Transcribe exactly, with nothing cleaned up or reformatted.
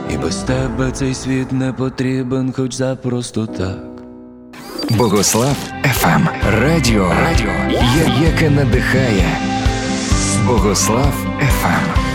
І без тебе цей світ не потрібен, хоч запросто так. Богослав еф ем. Радіо, Радіо, яке надихає. Богослав еф ем.